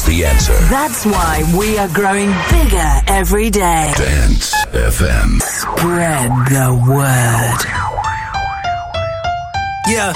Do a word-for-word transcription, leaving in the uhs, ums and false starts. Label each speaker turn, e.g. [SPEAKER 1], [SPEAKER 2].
[SPEAKER 1] the answer.
[SPEAKER 2] That's why we are growing bigger every day.
[SPEAKER 1] Dance F M.
[SPEAKER 2] Spread the word.
[SPEAKER 3] Yeah.